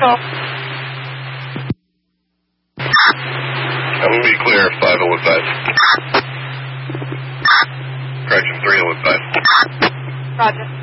Control. I'm going to be clear, 5015. Correction, 305. Roger.